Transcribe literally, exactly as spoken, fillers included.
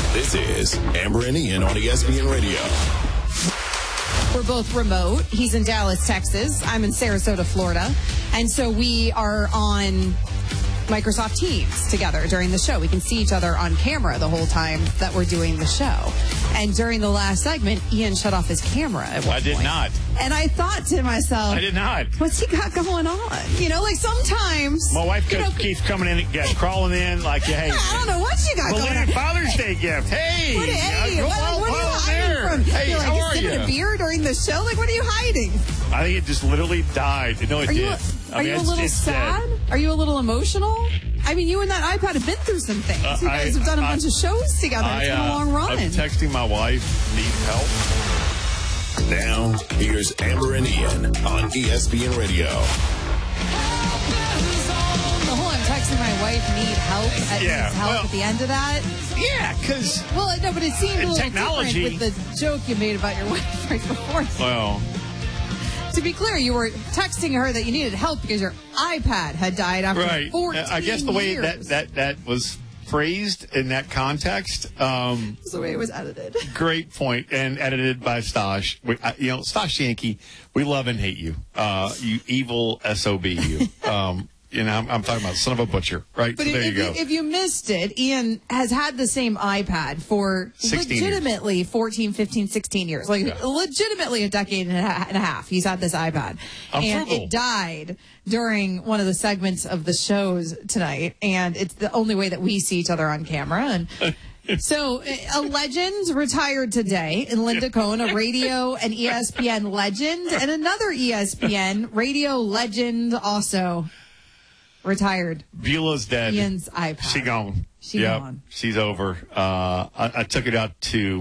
This is Amber and Ian on E S P N Radio. We're both remote. He's in Dallas, Texas. I'm in Sarasota, Florida. And so we are on Microsoft Teams together during the show. We can see each other on camera the whole time that we're doing the show. And during the last segment, Ian shut off his camera at one I did point. not. And I thought to myself, I did not. What's he got going on? You know, like sometimes. My wife you know, keeps coming in, get, crawling in like, hey. I don't know what you got going on. Belated Father's Day gift. Hey. What, hey, uh, what, well, what are you well, hiding there. from? Hey, You're like, how you are sipping you? a beer during the show? Like, what are you hiding? I think it just literally died. No, it Are did. you, a, I are mean, you a it's, little it's sad? dead. Are you a little emotional? I mean, you and that iPad have been through some things. Uh, you guys I, have done a I, bunch of shows together. I, It's been uh, a long run. I'm texting my wife, need help. Now, here's Amber and Ian on E S P N Radio. The whole I'm texting my wife need help at Yeah, needs help well, at the end of that. Yeah, because. Well, no, but it seemed a little technology, different with the joke you made about your wife right before. Well. To be clear, you were texting her that you needed help because your iPad had died after Right. fourteen I guess the way years. that, that, that was phrased in that context. Um, That's the way it was edited. Great point, and edited by Stosh. We, uh, you know, Stosh Yankee, we love and hate you. Uh, you evil S O B, you. Um, you know, I'm, I'm talking about son of a butcher, right? But so if, there you if go. You, if you missed it, Ian has had the same iPad for legitimately years. fourteen, fifteen, sixteen years. Like, Yeah. legitimately a decade and a, ha- and a half. He's had this iPad. I'm and frugal. it died during one of the segments of the shows tonight. And it's the only way that we see each other on camera. And so a legend retired today in Linda Cohn, a radio and E S P N legend, and another E S P N radio legend also retired. Beulah's dead. Ian's iPad. She gone. She yep. gone. She's over. Uh, I, I took it out to